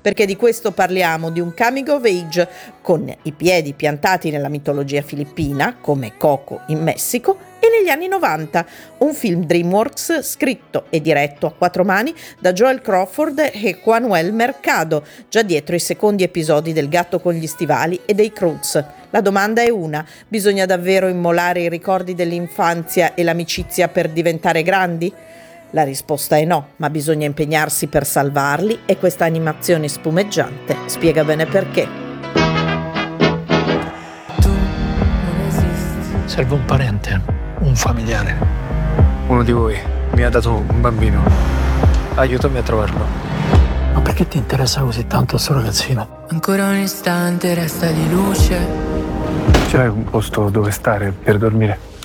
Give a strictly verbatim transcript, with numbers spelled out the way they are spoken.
perché di questo parliamo, di un coming of age con i piedi piantati nella mitologia filippina, come Coco in Messico, e negli anni novanta, un film DreamWorks scritto e diretto a quattro mani da Joel Crawford e Juanuel Mercado, già dietro i secondi episodi del Gatto con gli stivali e dei Croods. La domanda è una: bisogna davvero immolare i ricordi dell'infanzia e l'amicizia per diventare grandi? La risposta è no, ma bisogna impegnarsi per salvarli e questa animazione spumeggiante spiega bene perché. Tu non esisti. Serve un parente, un familiare. Uno di voi mi ha dato un bambino. Aiutami a trovarlo. Ma perché ti interessa così tanto sto ragazzino? Ancora un istante resta di luce. C'è un posto dove stare per dormire?